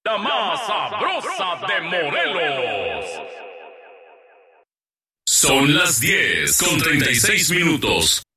la más sabrosa de Morelos. Son las 10:36.